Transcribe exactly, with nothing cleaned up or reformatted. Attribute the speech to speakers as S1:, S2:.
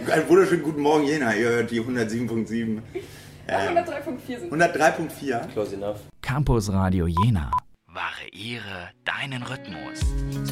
S1: Einen wunderschönen guten Morgen, Jena. Ihr hört die hundertsieben Komma sieben.
S2: Äh, hundertdrei Komma vier sind
S1: hundertdrei Komma vier.
S3: Close enough.
S4: Campus Radio Jena. Variiere deinen Rhythmus.